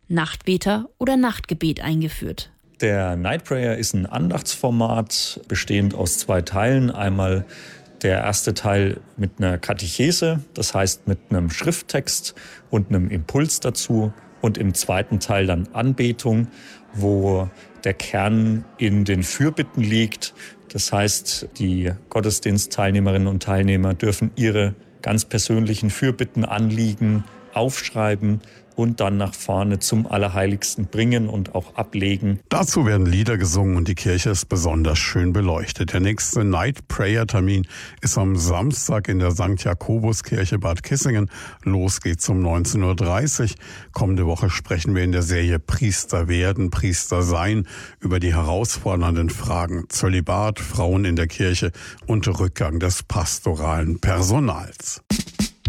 Nachtbeter oder Nachtgebet eingeführt. Der Night Prayer ist ein Andachtsformat, bestehend aus 2 Teilen. Einmal der erste Teil mit einer Katechese, das heißt mit einem Schrifttext und einem Impuls dazu. Und im zweiten Teil dann Anbetung, wo der Kern in den Fürbitten liegt. Das heißt, die Gottesdienstteilnehmerinnen und Teilnehmer dürfen ihre ganz persönlichen Fürbitten, Anliegen aufschreiben und dann nach vorne zum Allerheiligsten bringen und auch ablegen. Dazu werden Lieder gesungen und die Kirche ist besonders schön beleuchtet. Der nächste Night Prayer Termin ist am Samstag in der St. Jakobuskirche Bad Kissingen. Los geht's um 19.30 Uhr. Kommende Woche sprechen wir in der Serie Priester werden, Priester sein über die herausfordernden Fragen Zölibat, Frauen in der Kirche und Rückgang des pastoralen Personals.